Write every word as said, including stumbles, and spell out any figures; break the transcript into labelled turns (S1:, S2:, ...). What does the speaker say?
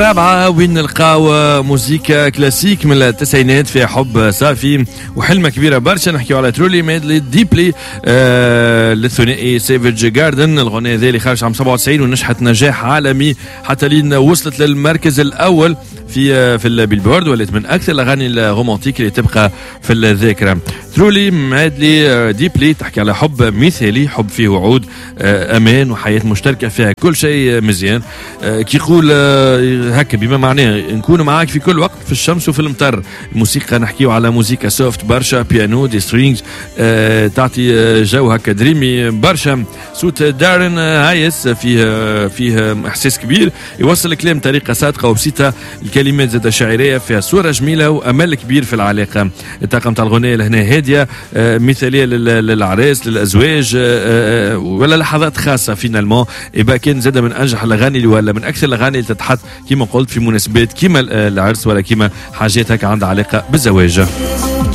S1: رابعة وين نلقاو موسيقى كلاسيك من التسعينات فيها حب صافي وحلمة كبيرة برشا. نحكيو على ترولي ميدلي ديبلي آه للثنائي سيفيج جاردن. الغنية ذي اللي خارج عام سبعة وتسعين ونجحت نجاح عالمي حتى لين وصلت للمركز الأول في في البيلبورد، ولات من أكثر الأغاني الرومانتيك اللي تبقى في الذاكرة. ترولي ميدلي ديبلي تحكي على حب مثالي، حب فيه وعود أمان وحياة مشتركة فيها كل شيء مزيان. كي يقول هكا بما معناه نكون معاك في كل وقت في الشمس وفي المطر. الموسيقى نحكيو على موسيقى سوفت برشا، بيانو دي سترينجز آه، تعطي جو هكا دريمي برشا. صوت دارين هايس فيه فيه احساس كبير، يوصل الكلام بطريقه صادقه وبسيطه. الكلمات زادة شاعريه فيها صوره جميله وامل كبير في العلاقه. الطاقم تاع الغناء لهنا هاديه آه، مثاليه للعراس للازواج آه، ولا لحظات خاصه فينالمون. يبقى كان زاد من انجح الاغاني ولا من اكثر الاغاني اللي تتحط كما قلت في مناسبات كما العرس ولا كما حاجات هكا عندها علاقه بالزواج.